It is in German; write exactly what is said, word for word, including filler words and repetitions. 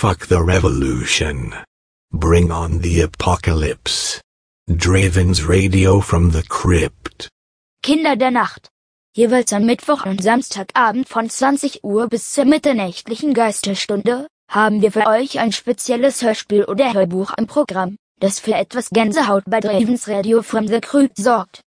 Fuck the revolution. Bring on the apocalypse. Draven's Radio from the Crypt. Kinder der Nacht. Jeweils am Mittwoch und Samstagabend von zwanzig Uhr bis zur mitternächtlichen Geisterstunde haben wir für euch ein spezielles Hörspiel oder Hörbuch im Programm, das für etwas Gänsehaut bei Draven's Radio from the Crypt sorgt.